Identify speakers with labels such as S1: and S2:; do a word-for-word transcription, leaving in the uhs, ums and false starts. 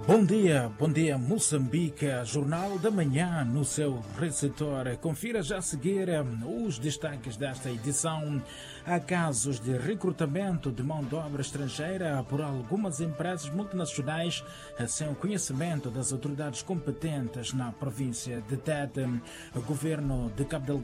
S1: Bom dia, bom dia Moçambique, Jornal da Manhã no seu receptor. Confira já a seguir os destaques desta edição. Há casos de recrutamento de mão de obra estrangeira por algumas empresas multinacionais sem o conhecimento das autoridades competentes na província de Tete. O governo de Cabo Delgado